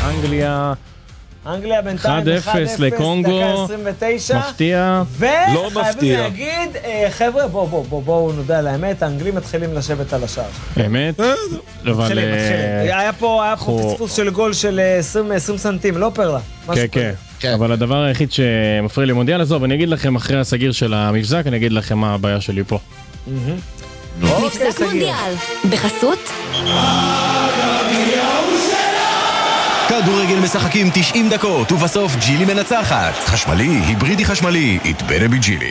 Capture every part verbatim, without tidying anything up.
אנגליה, אנגליה בינתיים אחד אפס לקונגו, דקה עשרים ותשע. מפתיע. לא וחייבים מפתיע. להגיד, אה, חבר'ה, בואו בואו בואו בואו נודע על האמת, האנגלים מתחילים לשבת על השער. באמת? אבל... מתחילים, מתחילים. היה פה היה פה אנחנו- פספוס של גול של אה, עשרים עשרים סנטים, לא פרלה. משהו כן, כן. כן. אבל הדבר היחיד שמפריע לי מונדיאל, עזוב, אני אגיד לכם אחרי הסגיר של המבזק, אני אגיד לכם מה הבעיה שלי פה. אוקיי, מבזק סגיר. מונדיאל, בחסות כדורגל משחקים תשעים דקות, ובסוף ג'ילי מנצחת. חשמלי, היברידי חשמלי, יתברה בג'ילי.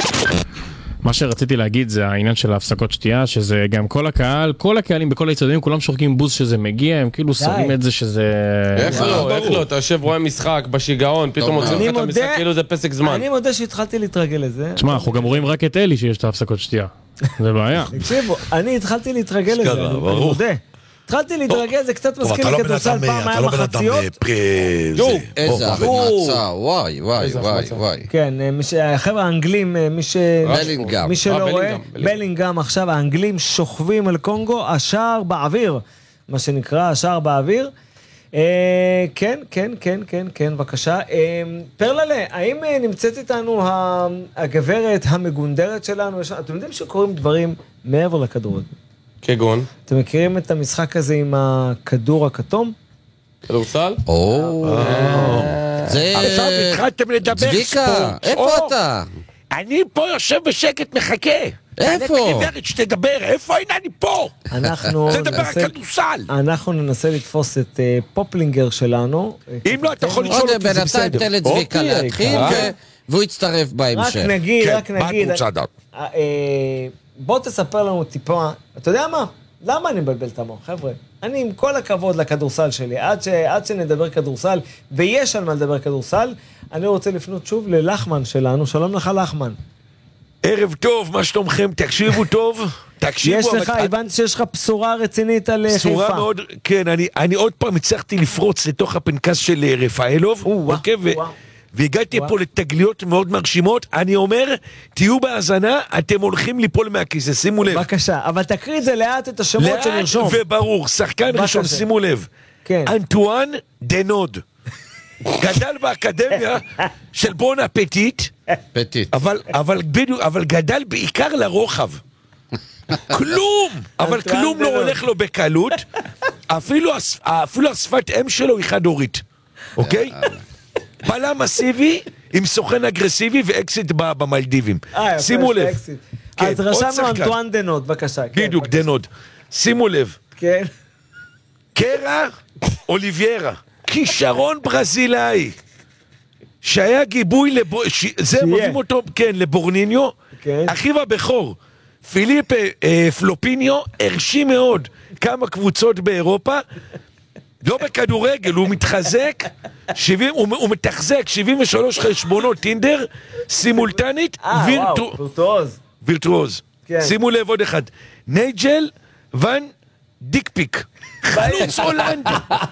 מה שרציתי להגיד זה העניין של ההפסקות שתייה, שזה גם כל הקהל, כל הקהלים בכל היצטדיונים, כולם שורקים בוז שזה מגיע, הם כאילו שמים את זה שזה... איך לא, איך לא, אתה יושב רואה משחק בשיגעון, פתאום מוצאים אני לך את המשחק מודה- כאילו זה פסק זמן. אני מודה שהתחלתי להתרגל לזה. תשמע, אנחנו גם רואים רק את אלי שיש את ההפסקות שתייה. זה בעיה. תקשיבו, אני התחלתי להתרגל לזה, אשכרה, אני ברור. מודה. התחלתי להתרגל, זה קצת טוב, מזכיר אתה לי לא כדורסל, בן אדם, פעם היה אתה לא בן אדם מחציות. אה, פרה... זה. איזה או, החמצה, וואי, וואי, איזה וואי, החמצה. וואי. כן, מי ש- החבר'ה האנגלים, מי ש... בלינגהם. מי שלא אה, רואה, בלינגהם, בלינגהם. בלינגהם עכשיו, האנגלים שוכבים על קונגו, השער באוויר, מה שנקרא, השער באוויר. אה, כן, כן, כן, כן, כן, בבקשה. אה, פרללה, האם אה, נמצאת איתנו ה- הגברת המגונדרת שלנו? יש- אתם יודעים שקורים דברים מעבר לכדורגל. כגון, אתם מכירים את המשחק הזה עם הכדור הכתום? כדורסל? או, זה... עכשיו התחלתם לדבר צביקה, ספורט. איפה או, אתה? אני פה יושב בשקט מחכה. איפה? גברת שתדבר, איפה הנה אני פה? אנחנו תדבר על ננסה- כדורסל. אנחנו ננסה לתפוס את אה, פופלינגר שלנו. אם לא, אתה יכול לשאול עוד אותי, זה בינתיים בסדר. תן לצביקה אוקיי, להתחיל, יקרה. ו- והוא יצטרף רק בהמשך. נגיד, כן, רק מה את נגיד. רוצה לדעת? אה, אה, בוא תספר לנו טיפה, אתה יודע מה? למה אני מבלבל את המוח, חבר'ה? אני עם כל הכבוד לכדורסל שלי, עד, ש... עד שנדבר כדורסל, ויש על מה לדבר כדורסל, אני רוצה לפנות שוב ללחמן שלנו. שלום לך, לחמן. ערב טוב, מה שלומכם? תקשיבו טוב. תקשיבו. יש אבל- לך, הבנתי שיש לך בשורה רצינית על אה, חיפה. בשורה מאוד, כן, אני, אני עוד פעם הצלחתי לפרוץ לתוך הפנקס של אה, רפאלוב, או-אה, אוקיי, ו- או-אה. והגעתי או-אה. פה לתגליות מאוד מרשימות. אני אומר, תהיו בהאזנה, אתם הולכים ליפול מהכיסא, שימו לב. בבקשה, אבל תקריא את זה לאט, את השמות לאט שנרשום. וברור, שחקן בבקשה. ראשון, שימו לב. כן. אנטואן דנוד. גדל באקדמיה של בון אפטיט, פטיט. אבל, אבל, בדיוק, אבל גדל בעיקר לרוחב. כלום, אבל אנטואן כלום לא דנוד. הולך לו בקלות. אפילו, הש- אפילו השפת אם שלו היא חד-הורית. אוקיי? בלם מסיבי עם סוכן אגרסיבי ואקסיט ב- במלדיבים. אה, יפה, שימו יש לב. אקסיט. כן, אז עוד רשמנו שחקן. אנטואן דנוד, בבקשה. כן, בדיוק, בבקשה. דנוד. שימו לב. כן. קרה אוליביירה, כישרון ברזילאי, שהיה גיבוי, לבו... ש... זה שיהיה. מביאים אותו, כן, לבורניניו, כן. אחיו הבכור, פיליפ אה, פלופיניו, הרשים מאוד כמה קבוצות באירופה, לא בכדורגל, הוא מתחזק, שבעים, הוא, הוא מתחזק שבעים ושלוש חשבונות טינדר, סימולטנית, אה, וירטו... וואו, וירטואוז. וירטואוז. כן. שימו לב עוד אחד, נייג'ל ון דיקפיק, חלוץ הולנדי.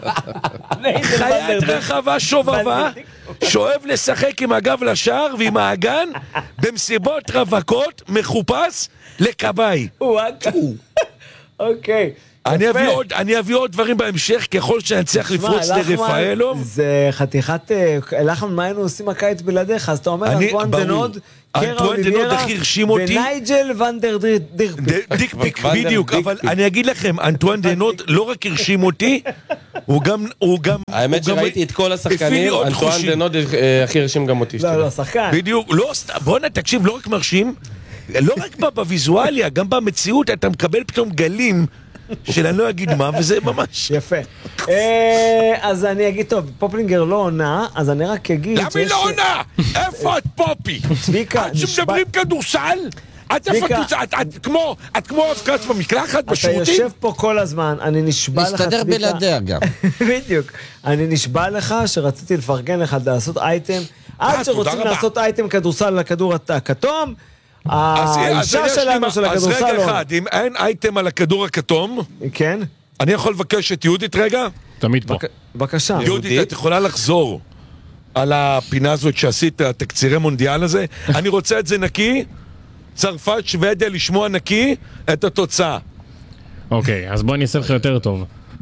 חיית רחבה שובבה, שאוהב לשחק עם הגב לשער ועם האגן, במסיבות רווקות, מחופש לקבאי. אוקיי. אני יפה. אביא עוד, אני אביא עוד דברים בהמשך, ככל שאני אצליח שמע, לפרוץ לחמן, לרפאלוב. זה חתיכת... אה, לחמן, מה היינו עושים הקיץ בלעדיך? אז אתה אומר אני- אנטואן ברור. דנוד, קרה אנטואן דנוד אוליביירה, הכי הרשים אותי. ונייג'ל ונדר דירפיק. ד- דיקפיק, ונדר בדיוק, דיקפיק. אבל אני אגיד לכם, אנטואן דנוד לא רק הרשים אותי, הוא גם, הוא גם, האמת הוא גם שראיתי את כל הפעיל לי השחקנים, עוד אנטואן חושים. דנוד אה, הכי הרשים גם אותי. לא, לא, שחקן. בדיוק, לא, סתם, בוא'נה, תקשיב, לא רק מרשים, לא רק ב- בוויזואליה, גם במציאות אתה מקבל פתאום גלים של אני לא אגיד מה, וזה ממש... יפה. אה, אז אני אגיד, טוב, פופלינגר לא עונה, אז אני רק אגיד... למה היא שיש- לא עונה? איפה את פופי? צביקה, את נשבע- שמדברים כדורסל? את איפה צביקה. כדורסל? את- את כמו- את כמו אבקץ במקלחת, אתה בשירותים? יושב פה כל הזמן, אני נשבע לך, נסתדר בלעדיה גם. בדיוק. אני נשבע לך שרציתי לפרגן לך לעשות אייטם, עד תודה שרוצים רבה. לעשות אייטם כדורסל לכדור הכתום, אז- אז האישה יש לי שלנו מה- של אז הכדורסל רגע לא... אחד, אם אין אייטם על הכדור הכתום, כן? אני יכול לבקש את יהודית רגע? תמיד פה. בק- בבקשה. יהודית, את יכולה לחזור על הפינה הזאת שעשית, התקצירי מונדיאל הזה? אני רוצה את זה נקי, צרפת, שוודיה, לשמוע נקי את התוצאה. אוקיי, אז בוא אני אעשה לך יותר טוב.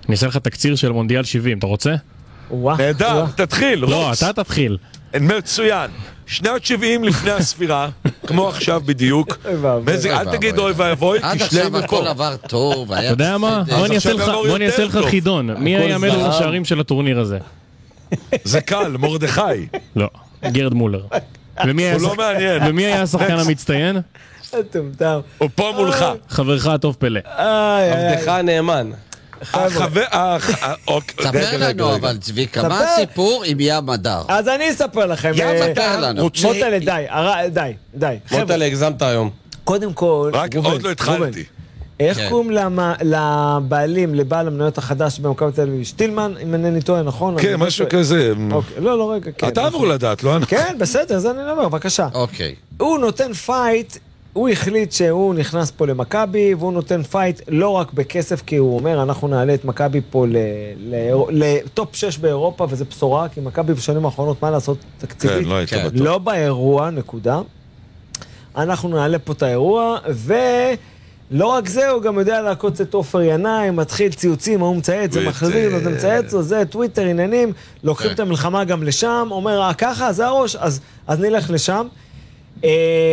אני אעשה לך תקציר של מונדיאל שבעים, אתה רוצה? וואו, נהדר, וואו. תתחיל, לא, רוץ. אתה תתחיל. מצוין. שנת שבעים לפני הספירה, כמו עכשיו בדיוק. אוי ואבוי. מזג- אל ואבוי. תגיד אוי ואבוי, עד כי שני עכשיו מקום. הכל עבר טוב, היה אתה יודע מה? בסדר. בוא אני אעשה עכשיו לך- יעבור בוא אני אעשה יותר לך טוב. חידון. מי היה מלך השערים של הטורניר הזה? זה קל, מרדכי. לא, גרד מולר. ומי היה הוא לא השח- מעניין. ומי היה השחקן המצטיין? מטומטם. הוא פה מולך. חברך הטוב פלא. איי, איי, עבדך הנאמן. החבר... הח- ה- אוקיי, רגע, ספר רגע, לנו, רגע. אבל צביקה, ספר. מה הסיפור עם ים הדר? אז אני אספר לכם. ים אה, הדר לנו. רוצה- מוטלה, די, הר- די, די. חבר'ה, מוטלה, הגזמת היום. קודם כל, רק ראובן, עוד לא התחלתי. ראובן, איך כן. קוראים למה- לבעלים, לבעל המניות החדש במכבי תל אביב? שטילמן, אם אינני טועה, נכון? כן, אני משהו לא טועה. כזה. אוקיי, לא, לא, רגע, כן. אתה אמור לדעת, לא? אנחנו. כן, בסדר, זה אני אומר, בבקשה. אוקיי. הוא נותן פייט, הוא החליט שהוא נכנס פה למכבי, והוא נותן פייט לא רק בכסף, כי הוא אומר, אנחנו נעלה את מכבי פה ל- ל- לטופ שש באירופה, וזו בשורה, כי מכבי בשנים האחרונות, מה לעשות, תקציבית? כן, לא היית כן. בטוח. לא באירוע, נקודה. אנחנו נעלה פה את האירוע, ולא רק זה, הוא גם יודע לעקוץ את עופר ינאי, מתחיל ציוצים, הוא מצייץ, זה ואת, מחזיר לו, זה אה, מצייץ לו, זה טוויטר, עניינים, לוקחים כן. את המלחמה גם לשם, אומר, אה, ככה, זה הראש, אז, אז נלך לשם. אה,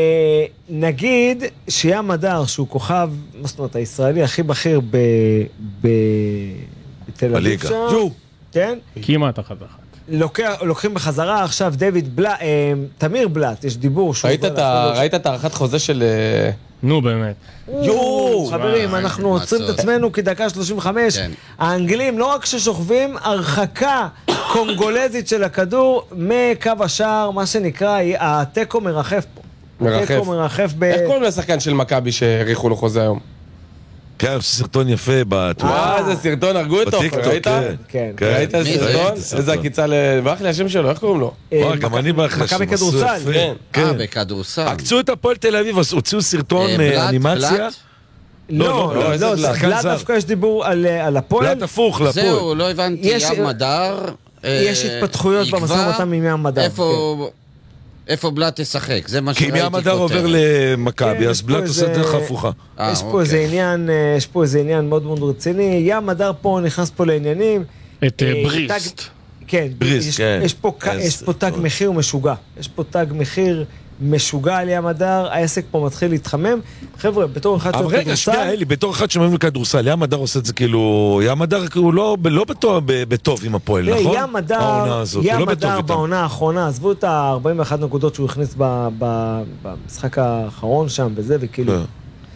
נגיד שים הדר, שהוא כוכב, מה זאת אומרת, הישראלי הכי בכיר ב, ב, בתל אביב בליגה. שם, ג'ו. כן? כמעט אחת אחת. לוקח, לוקחים בחזרה עכשיו דויד בלאט, אה, תמיר בלאט, יש דיבור שהוא... ראית עובר את ה- לחודש. ראית את הערכת חוזה של... אה, נו באמת. יואו, חברים, וואי, אנחנו מה עוצרים את צועק. עצמנו כי דקה שלושים וחמש. כן. האנגלים לא רק ששוכבים, הרחקה קונגולזית של הכדור מקו השער, מה שנקרא, התיקו מרחף פה. מרחף. התיקו מרחף ב... איך קוראים לשחקן של מכבי שהאריכו לו חוזה היום? כן, סרטון יפה בתמונה. וואו, איזה סרטון, הרגו את עופר, בטיקטוק, ראית? כן. כן. ראית מי זה? סרטון? ראיתי סרטון. איזה עקיצה ל... ברח לי השם שלו, איך קוראים לו? אה, וואי, גם מכ- אני מאחל מכבי שהם עשו כדורסל. יפה. כן. כן. אה, בכדורסל. עקצו את הפועל תל אביב, אז הוציאו סרטון אה, אה, בלאט, אנימציה. בלאט? לא, לא, לא, לא, איזה לא, בלאט? בלאט זר. דווקא יש דיבור על, אה, על הפועל. בלאט הפוך לפועל. זהו, לא הבנתי, יש- ים הדר. יש אה, התפתחויות יקבע במשא ומתן עם ים הדר, איפה- איפה בלאט ישחק? זה מה כי אם שראיתי ים הדר עובר כותרת. למכבי, כן, אז יש פה בלאט עושה איזה- דרך הפוכה. אה, יש פה אוקיי. איזה עניין, אה, יש פה איזה עניין מאוד מאוד רציני. ים הדר פה נכנס פה לעניינים. את אה, אה, בריסט. תג- כן, בריסט, יש, כן. יש, פה, ק- איזה יש פה תג טוב. מחיר משוגע. יש פה תג מחיר משוגע על ים הדר, העסק פה מתחיל להתחמם. חבר'ה, בתור אחד אבל של רגע, שנייה, אלי, בתור אחד שמאמין לכדורסל, ים הדר עושה את זה כאילו... ים הדר הוא לא לא בטוב- ב- בטוב עם הפועל, תראה, נכון? ים הדר, העונה הזאת, הוא ים לא בטוב הדר איתם. בעונה האחרונה, עזבו את ה-ארבעים ואחת נקודות שהוא הכניס ב- ב- במשחק האחרון שם, וזה, וכאילו... כן.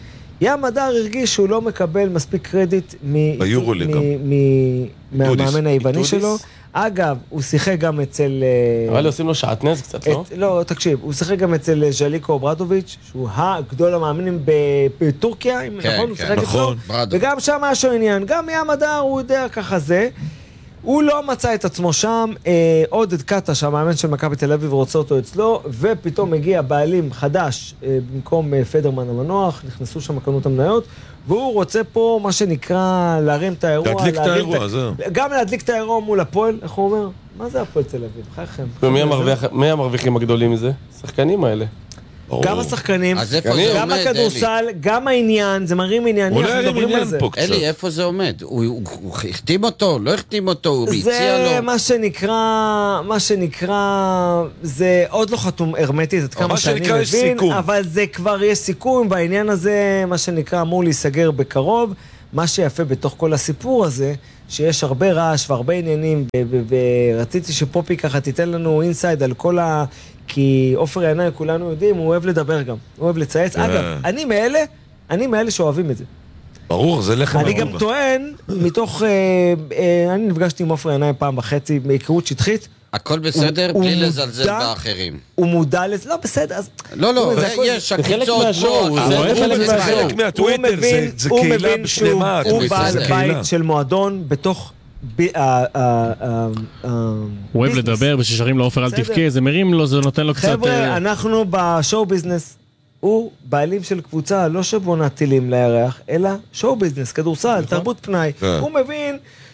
ים הדר הרגיש שהוא לא מקבל מספיק קרדיט מ- ביורוליג מ- גם. מ- מהמאמן היווני איטודיס? שלו. אגב, הוא שיחק גם אצל... אה, אבל עושים לו שעטנז קצת, לא? את, לא, תקשיב, הוא שיחק גם אצל ז'ליקו אוברדוביץ', שהוא הגדול המאמינים ב- בטורקיה, אם כן, נכון? הוא כן. שיחק נכון. אצלו, ברדוביץ'. וגם שם היה שם עניין, גם ים הדר הוא יודע ככה זה. הוא לא מצא את עצמו שם, אה, עודד קטש, המאמן של מכבי תל אביב, רוצה אותו אצלו, ופתאום מגיע בעלים חדש אה, במקום אה, פדרמן המנוח, נכנסו שם קנו את המניות, והוא רוצה פה, מה שנקרא, להרים את האירוע. להדליק את להרים האירוע, זהו. גם להדליק את האירוע מול הפועל, איך הוא אומר? מה זה הפועל תל אביב? חייכם. ומי המרוויח- מי המרוויחים הגדולים מזה? השחקנים האלה. ברור. גם השחקנים, אז איפה אני- זה גם עומד, אלי? הכדורסל, גם העניין, זה מרים עניין, הוא לא אנחנו ירים מדברים על עניין זה. פה קצת. אלי, איפה זה עומד? הוא הוא- הוא החתים אותו? לא החתים אותו? הוא הציע זה לו? מה שנקרא, מה שנקרא, זה עוד לא חתום הרמטית, עד כמה מה שאני שנקרא, יש מבין, סיכום. אבל זה כבר יש סיכום, בעניין הזה, מה שנקרא, אמור להיסגר בקרוב. מה שיפה בתוך כל הסיפור הזה, שיש הרבה רעש והרבה עניינים, ו- ו- ורציתי שפופי ככה תיתן לנו אינסייד על כל ה... כי עופר ינאי, כולנו יודעים, הוא אוהב לדבר גם, הוא אוהב לצייץ. כן. אגב, אני מאלה, אני מאלה שאוהבים את זה. ברור, זה לחם אני גם ארובה. טוען, מתוך, אה, אה, אני נפגשתי עם עופר ינאי פעם וחצי, מהיכרות שטחית, הכל בסדר? הוא- בלי הוא לזלזל מודע- באחרים. הוא מודע לזה, לא בסדר, אז... לא, לא, זה הכל- יש חלק עקיצות מהשואו, פה. הוא אבל- זה חלק אבל- זה מהשואו. חלק מהטוויטר, הוא מבין- זה- זה הוא קהילה מבין שהוא- בשלמה, הוא הטוויטר, בעל זה קהילה. בית של מועדון בתוך... ב- ה- ה- ה- ה- הוא אוהב ביזנס. לדבר, וששרים לו עופר אל בסדר. תבכה, זה מרים לו, זה נותן לו קצת... חבר'ה, אה, אנחנו בשואו ביזנס. הוא בעלים של קבוצה, לא שבונה טילים לירח, אלא שואו ביזנס, כדורסל, תרבות פנאי. כן. הוא מבין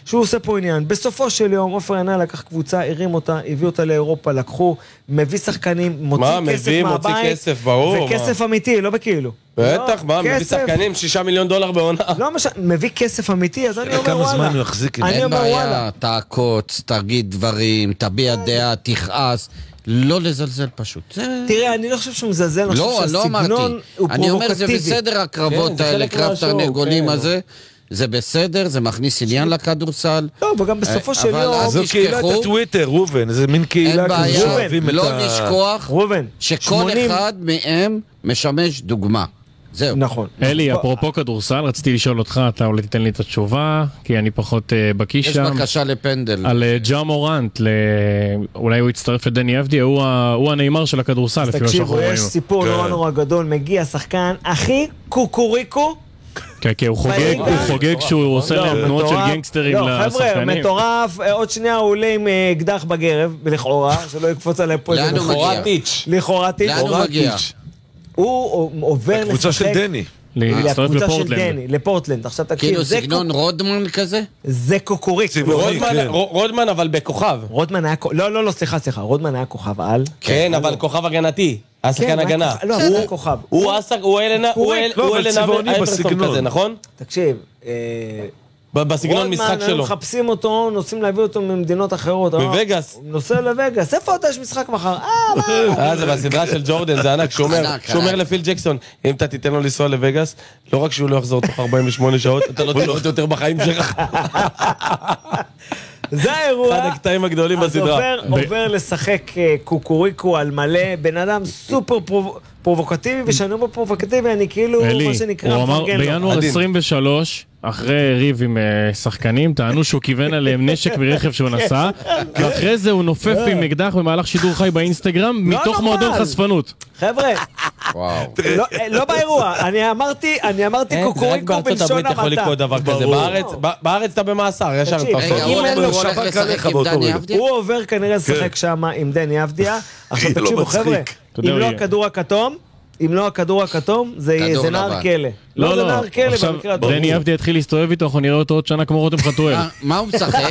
שהוא עושה פה עניין. בסופו של יום, עופר עיני לקח קבוצה, הרים אותה, הביא אותה לאירופה, לקחו, מביא שחקנים, מוציא מה, כסף מביא, מהבית. מוציא כסף, ברור, וכסף אמיתי, לא בכאילו. בטח, לא, מה, מביא כסף. שחקנים, שישה מיליון דולר בעונה. לא משנה, מביא כסף אמיתי, אז אני אומר כמה וואלה. זמן הוא יחזיק את זה? אני אין אומר בעיה, וואלה. תעקוץ, תגיד דברים, תביע דעה, תכעס, לא לזלזל פשוט. זה- תראה, אני לא חושב שהוא מזלזל, אני לא, חושב אני לא אמרתי. שהסגנון הוא אני אומר, זה פרובוקטיבי. בסדר הקרבות כן, זה האלה, חלק קרב מהשואו, תרנגולים כן. הזה. זה בסדר, זה מכניס עניין לכדורסל. לא, וגם בסופו של אבל יום, אז זו קהילת תשכחו. הטוויטר, ראובן, זה מין אין קהילה כזו בעיה, שאוהבים את לא ה... נשכוח ראובן, שכל שמונים אחד מהם משמש דוגמה. זהו. נכון. אלי, אפרופו כדורסל, רציתי לשאול אותך, אתה אולי תיתן לי את התשובה, כי אני פחות אה, בקיא יש שם. בקשה לפנדל. על אה, ג'ה מורנט, ל- אולי הוא יצטרף לדני אבדיה, הוא ה- הוא הנאמר של הכדורסל, לפי מה שאנחנו תקשיבו, רואים. יש סיפור כן. נורא נורא גדול, מגיע שחקן הכי קוקוריקו. כן, כן, הוא חוגג, בליגה. הוא חוגג שהוא עושה להם תנועות של מטורף. גנגסטרים לא, חבר'ה, לשחקנים. מטורף, אה, עוד שנייה הוא עולה עם אה, אקדח בגרב, לכאורה, שלא יקפוץ עליהם פה לאן איזה הוא מגיע? חורטיץ'. לכאורה טיק. לאן הוא מגיע? הוא עובר קבוצה של לשחק דני. להצטרף לקבוצה של לפורטלנד. דני, לפורטלנד. עכשיו תקשיב, כאילו זה סגנון רודמן כזה? קוק- זה קוקוריקו. צבעוני. רודמן- כן. ר- רודמן אבל בכוכב. רודמן היה, כ- לא, לא, לא, סליחה, סליחה, רודמן היה כוכב על. כן, אבל כוכב הגנתי. היה שחקן היה הגנה. כוכב- לא, אבל הוא היה כוכב. הוא אסק, הוא אלן, הוא אל- לא, הוא אבל אלן צבעוני אייברסון בסגנון. כזה, נכון? תקשיב, אה, ב- בסגנון רודמן, משחק היו שלו. מחפשים אותו, נוסעים להביא אותו ממדינות אחרות. אה, בווגאס. הוא נוסע לווגאס, איפה אתה יש משחק מחר? אה, מה? אה, זה בסדרה של ג'ורדן, זה ענק, שהוא אומר- ענק, שהוא אומר ענק. לפיל ג'קסון, אם אתה תיתן לו לנסוע לווגאס, לא רק שהוא לא יחזור תוך ארבעים ושמונה שעות, אתה לא תראה אותו יותר בחיים שלך. זה האירוע. אחד הקטעים הגדולים אז בסדרה. עובר, עובר לשחק אה, קוקוריקו על מלא, בן אדם סופר פרו- פרובוקטיבי, ושאני אומר פרובוקטיבי, אני כאילו, אלי, מה שנקרא, הוא אמר מפרגן לו. בינואר עדין. עשרים ושלוש, אחרי ריב עם אה, שחקנים, טענו שהוא כיוון עליהם נשק מרכב שהוא נסע, ואחרי זה הוא נופף עם אקדח במהלך שידור חי באינסטגרם, מתוך נורמל. מועדון חשפנות. חבר'ה, וואו. לא- אה, לא באירוע, אני אמרתי, אני אמרתי אין, רק קוקוריקו בארצות בלשון הברית יכול המעטה. לקרות דבר כזה. ברור. בארץ- ב- בארץ אתה במאסר, ישר תקשיב, אתה רגע, עושה. אם הוא אין לו הוא הולך שב"כ לשחק עליך עם באותו דני רגע. אבדיה? הוא עובר כנראה לשחק שם עם דני אבדיה. עכשיו לא תקשיבו, מצחיק. חבר'ה, אתה יודע, אם לא הוא- הכדור הכתום, אם לא הכדור הכתום, זה כדור זה נער לבן. כלא. לא, זה נער כלא עכשיו במקרה הטוב. דני אבדיה התחיל להסתובב איתו, אנחנו נראה אותו עוד שנה כמו רותם חתואל. מה- מה הוא משחק?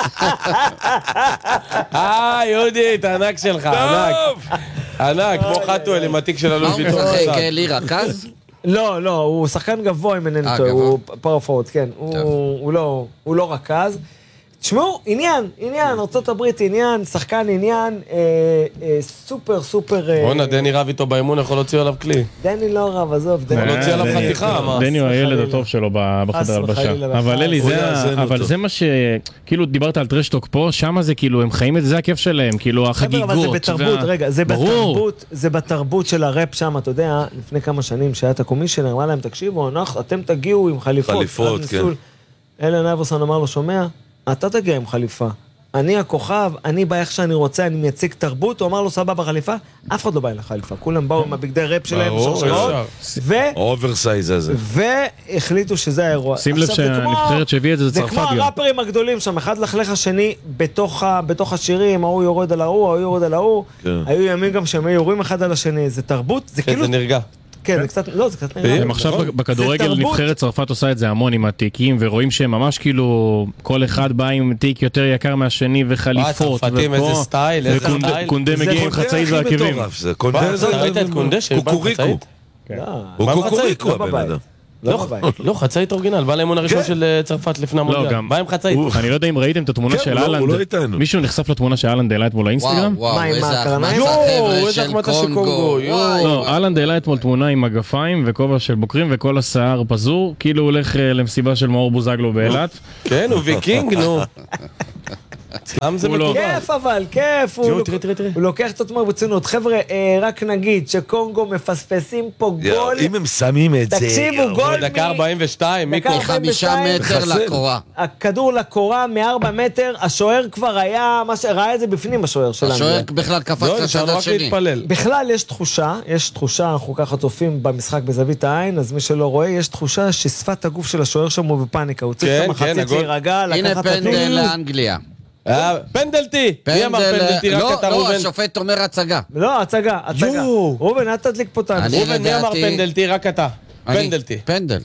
אה, יהודית, ענק שלך, ענק. ענק, כמו חתואל עם התיק של מה אלוף הוא ביטחון משחק? חזק. אלי רכז? לא, לא, הוא שחקן גבוה אם אינני אה, טועה, גבוה. הוא פאורפורט, כן. הוא הוא לא- הוא לא רכז. תשמעו, עניין, עניין, ארצות הברית עניין, שחקן עניין, אה, אה, סופר סופר... אה, בואנה, דני רב איתו באימון, יכול להוציא עליו כלי. דני לא רב, עזוב, דני. יכול להוציא עליו דני- חתיכה, מה? דני הוא הילד וחלילה. הטוב שלו ב- בחדר חס הלבשה. וחלילה, אבל אלי, הוא זה ה- יאזן אבל אותו. זה מה ש... כאילו דיברת על טרשטוק פה, שם זה כאילו, הם חיים את זה, זה הכיף שלהם, כאילו חבר'ה, החגיגות. אבל זה בתרבות, וה- רגע, זה ברור. בתרבות, זה בתרבות של הראפ שם, אתה יודע, לפני כמה שנים שהיה את הקומישיונר, אמר להם, תקשיבו, אנחנו- אתם תגיעו עם חליפות. חליפות, אז כן. ניסו- אלן אייברסון אמר לו, שומע, אתה תגיע עם חליפה. אני הכוכב, אני בא איך שאני רוצה, אני מייצג תרבות, הוא אמר לו, סבבה חליפה, אף אחד לא בא עם החליפה, כולם באו עם הבגדי ראפ שלהם, ברור, שרשרות, ישר. ו... האוברסייז הזה. והחליטו שזה האירוע. שים לב עכשיו, זה כמו- שהנבחרת שהביאה את זה, זה זה צרפת כמו גם. הראפרים הגדולים שם, אחד לחלך השני בתוך ה- בתוך השירים, ההוא יורד על ההוא, ההוא יורד על ההוא. כן. היו ימים גם שהם היו יורים אחד על השני, זה תרבות, זה כן, כאילו... זה נרגע. כן, זה קצת... לא, זה קצת נראה. הם עכשיו נכון. בכדורגל, זה תרבות. נבחרת צרפת עושה את זה המון עם התיקים, ורואים שהם ממש כאילו, כל אחד בא עם תיק יותר יקר מהשני וחליפות. וואי, צרפתים, ופה- איזה סטייל, איזה וקונדה- סטייל. קונדה זה מגיע עם קונדה חצאית הכי ועקבים. מטורף, זה מה, קונדה זה... אתה ראית את קונדה שבא עם קוקוריקו. חצאית? לא, הוא מה קוקוריקו לא הבן בבית. אדם. לא בבית. לא, חצאית אורגינל, בא לאימון הראשון כן. של אה, צרפת לפני המונדיאל. גם- בא עם חצאית. אני לא יודע אם ראיתם את התמונה כן, של הוא לא- אהלנד. הוא לא איתנו. מישהו נחשף לתמונה שאהלנד העלה אתמול לאינסטגרם? וואו, מה, עם וואו, איזה הקרניים? החמצה, יואו, חבר'ה, איזה של החמצה של קונגו. קונגו, יואו. וואי, לא, וואי. אהלנד העלה אתמול תמונה עם מגפיים וכובע של בוקרים וכל השיער פזור, כאילו הוא הולך אה, למסיבה של מאור בוזגלו באילת. כן, הוא ויקינג, נו. אצלם זה הוא לא. מקובל. כיף אבל, כיף. הוא תראו, לוק- תראה, תראה, תראה. הוא לוקח את עצמו ברצינות. חבר'ה, אה, רק נגיד שקונגו מפספסים פה יואו, גול. אם הם שמים את זה... תקשיבו, יואו. גול דקה מ- ארבעים ושתיים, מיקו. דקה מחמישה ארבעים מטר מחסל. לקורה. הכדור לקורה מארבע מטר, השוער כבר היה, מה ש- ראה את זה בפנים, השוער של השוער אנגליה. בכלל קפץ לא, נשאר לצד רק השני. להתפלל. בכלל יש תחושה, יש תחושה, אנחנו ככה צופים במשחק בזווית העין, אז מי שלא רואה, יש תחושה ששפת הגוף של השוער שם הוא בפאניקה. הוא צריך כן, את המחצית כן, הגול. להירגע, הנה לקחת את פנדל התיק. לאנגליה. אה, פנדלטי! מי אמר פנדלטי? רק לא, אתה לא, ראובן. השופט אומר הצגה. לא, הצגה, הצגה. יואו. רובן, אל תדליק פה את אני האנשים. ראובן, מי אמר לדעתי- פנדלטי? רק אתה. אני- פנדלטי. פנדל.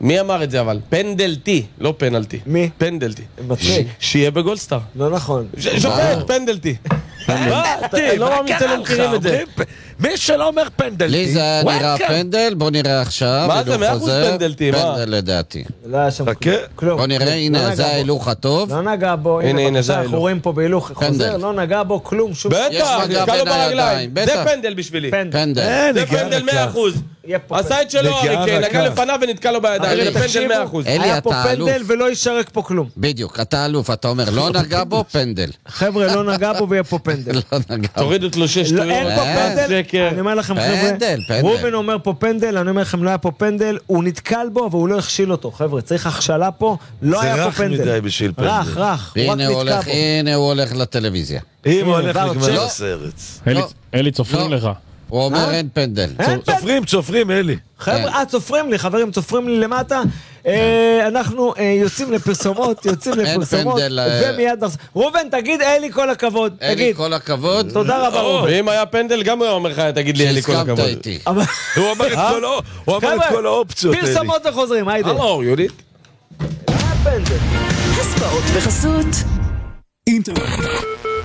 מי אמר את זה אבל? פנדלטי, לא פנלטי. מי? פנדלטי. מצחיק. שיהיה בגולדסטאר. לא נכון. שופט, פנדלטי. מה? אתה לא מאמין שאתם לא מכירים את זה. מי שלא אומר פנדלטי, לי זה היה נראה פנדל, בוא נראה עכשיו. מה זה, הילוך מאה אחוז חוזר. פנדלטי, מה? פנדל לדעתי. לא היה שם חכה. כלום. בוא נראה, לא הנה, נגע זה בו. ההילוך הטוב. לא נגע בו, הנה, הנה הנה, זה בבקשה, ההילוך. אנחנו רואים פה בהילוך חוזר, לא נגע בו כלום, שום... יש בטח, מגע נתקע לו בין ברגליים. הידיים, זה בטח. פנדל בשבילי. פנדל. פנדל. אין, זה נגיעה פנדל רכה. מאה אחוז. יהיה פה עשה את שלו, נגיעה אריקן, נגע רכה. לפניו ונתקע לו בידיים. אלי, זה פנדל תקשיבו, מאה אחוז. אלי, היה פה אתה אלוף. פנדל ולא יישרק פה כלום. בדיוק, אתה אלוף, אתה אומר, לא נגע בו, פנדל. חבר'ה, לא נגע בו ויהיה פה פנדל. לא נגע בו. תורידו את לו שש לא, שטויות. אין פה אה, פנדל, שקר. אני אומר לכם פנדל, חבר'ה, פנדל. רובן אומר פה פנדל, אני אומר לכם לא היה פה פנדל, הוא נתקל בו והוא לא הכשיל אותו, חבר'ה, צריך הכשלה פה, לא זה היה פה רך פנדל. מדי בשביל פנדל. רך, רך, הוא רק הנה הוא נתקע הולך, בו. הנה הוא הולך לטלוויזיה. אם הנה, הולך ור, לגמר לא. הסרט. אלי- לא. אלי, צופרים לא. לך. הוא אומר אין פנדל. אין פנדל. צופרים, צופרים, אלי. חבר'ה, אה, צופרים לי, חברים, צופרים לי למטה. אה, אנחנו אה, יוצאים לפרסומות, יוצאים אין לפרסומות, פנדל, אה. ומיד נחזור. ראובן, תגיד, אלי כל הכבוד, אלי, תגיד. כל הכבוד. תודה רבה, ראובן. ואם היה פנדל, גם הוא היה אומר לך, תגיד לי, אלי, כל שהסכמת הכבוד. איתי. אבל- הוא אמר את כל ה- הוא אמר את חבר'ה, כל האופציות, אלי. פרסומות וחוזרים, היידה. הלו, יהודית. היה פנדל. הספורט בחסות אינטרנט